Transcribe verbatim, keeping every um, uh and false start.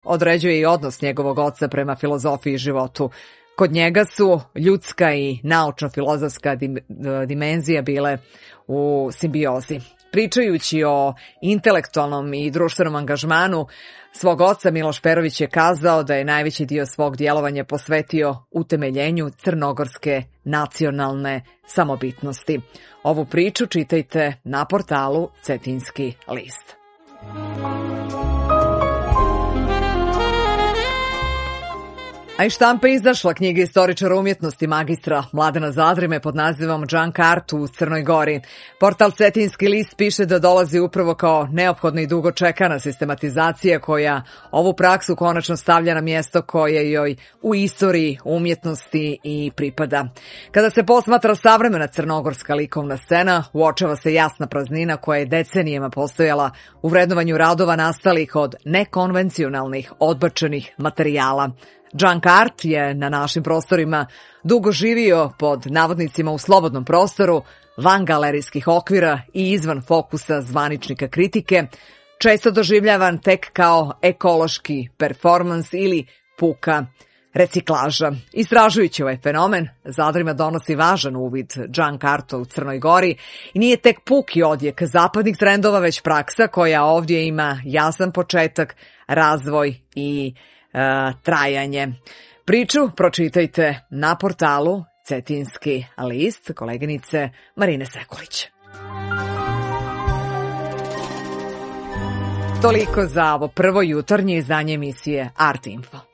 određuje i odnos njegovog oca prema filozofiji i životu. Kod njega su ljudska i naučno-filozofska dimenzija bile u simbiozi. Pričajući o intelektualnom i društvenom angažmanu svog oca, Miloš Perović je kazao da je najveći dio svog djelovanja posvetio utemeljenju crnogorske nacionalne samobitnosti. Ovu priču čitajte na portalu Cetinski list. A iz štampe izašla knjiga istoričara umjetnosti magistra Mladena Zadrime pod nazivom Junk Art u Crnoj Gori. Portal Cetinski list piše da dolazi upravo kao neophodna i dugo čekana sistematizacija koja ovu praksu konačno stavlja na mjesto koje joj u istoriji umjetnosti i pripada. Kada se posmatra savremena crnogorska likovna scena, uočava se jasna praznina koja je decenijama postojala u vrednovanju radova nastalih od nekonvencionalnih, odbačenih materijala. Junk art je na našim prostorima dugo živio pod navodnicima u slobodnom prostoru, van galerijskih okvira i izvan fokusa zvaničnika kritike, često doživljavan tek kao ekološki performans ili puka reciklaža. Istražujući ovaj fenomen, Zadrima donosi važan uvid junk arta u Crnoj Gori i nije tek puki odjek zapadnih trendova, već praksa koja ovdje ima jasan početak, razvoj i Uh, trajanje. Priču pročitajte na portalu Cetinski list koleginice Marine Sekulić. Toliko za ovo prvo jutarnje izdanje emisije Art Info.